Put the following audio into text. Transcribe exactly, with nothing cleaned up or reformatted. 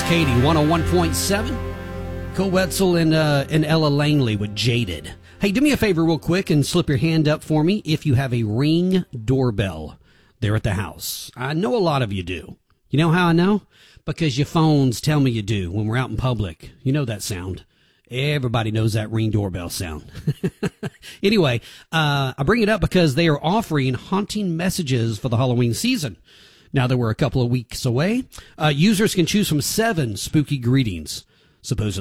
Katie, one oh one point seven. Cole Wetzel and, uh, and Ella Langley with Jaded. Hey, do me a favor real quick and slip your hand up for me if you have a Ring doorbell there at the house. I know a lot of you do. You know how I know? Because your phones tell me you do when we're out in public. You know that sound. Everybody knows that Ring doorbell sound. Anyway, uh, I bring it up because they are offering haunting messages for the Halloween season. Now that we're a couple of weeks away, uh, users can choose from seven spooky greetings. Supposedly